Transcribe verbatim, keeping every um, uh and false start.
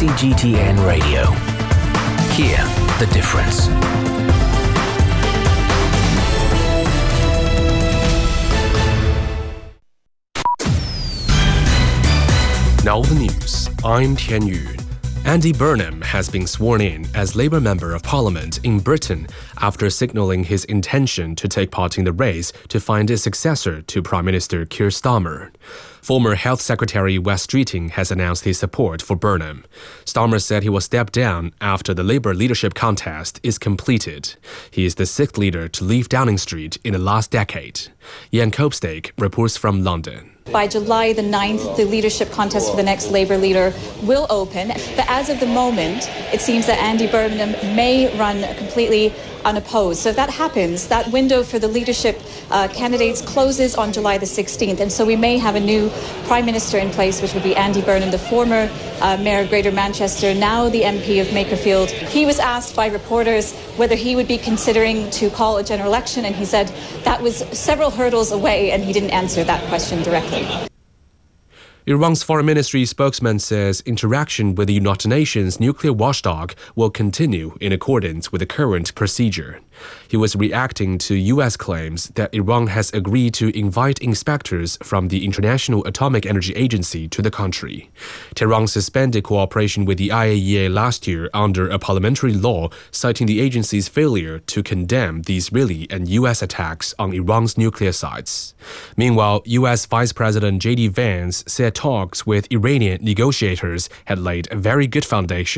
C G T N Radio. Hear the difference. Now the news. I'm Tian Yu. Andy Burnham has been sworn in as Labour Member of Parliament in Britain after signalling his intention to take part in the race to find a successor to Prime Minister Keir Starmer. Former Health Secretary Wes Streeting has announced his support for Burnham. Starmer said he will step down after the Labour leadership contest is completed. He is the sixth leader to leave Downing Street in the last decade. Ian Copestake reports from London. By July the ninth, the leadership contest for the next Labour leader will open. But as of the moment, it seems that Andy Burnham may run completely unopposed. So if that happens, that window for the leadership uh, candidates closes on July the sixteenth. And so we may have a new Prime Minister in place, which would be Andy Burnham, the former uh, Mayor of Greater Manchester, now the M P of Makerfield. He was asked by reporters whether he would be considering to call a general election, and he said that was several hurdles away, and he didn't answer that question directly. Iran's foreign ministry spokesman says interaction with the United Nations nuclear watchdog will continue in accordance with the current procedure. He was reacting to U S claims that Iran has agreed to invite inspectors from the International Atomic Energy Agency to the country. Tehran suspended cooperation with the I A E A last year under a parliamentary law, citing the agency's failure to condemn the Israeli and U S attacks on Iran's nuclear sites. Meanwhile, U S Vice President J D Vance said talks with Iranian negotiators had laid a very good foundation